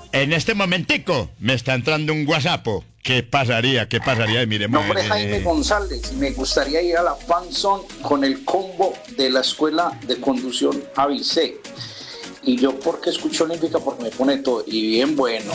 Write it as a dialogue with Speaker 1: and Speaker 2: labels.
Speaker 1: En este momentico me está entrando un WhatsApp. ¿Qué pasaría? ¿Qué pasaría? Mire,
Speaker 2: Nombre Jaime González. Me gustaría ir a la Fanzone con el combo de la Escuela de Conducción ABC. Y yo, porque escucho Olímpica, porque me pone todo. Y bien bueno.